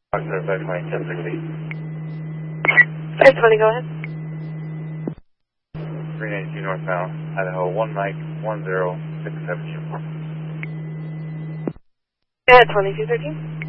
Oxford 520, 1060. 520, go ahead. 392 northbound, Idaho, 1 Mike, 10672. Go ahead, 2213.